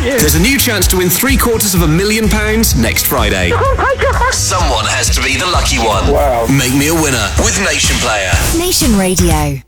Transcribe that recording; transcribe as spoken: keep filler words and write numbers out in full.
you. There's a new chance to win three quarters of a million pounds next Friday. Oh my God. Someone has to be the lucky one. Wow. Make me a winner with Nation Player. Nation Radio.